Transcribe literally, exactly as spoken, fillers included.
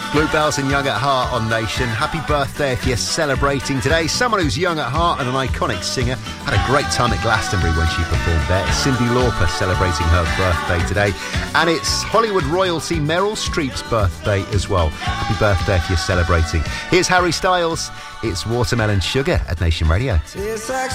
Bluebells and Young at Heart on Nation. Happy birthday if you're celebrating today. Someone who's young at heart and an iconic singer. Had a great time at Glastonbury when she performed there. It's Cyndi Lauper celebrating her birthday today. And it's Hollywood royalty Meryl Streep's birthday as well. Happy birthday if you're celebrating. Here's Harry Styles. It's Watermelon Sugar at Nation Radio. Tastes like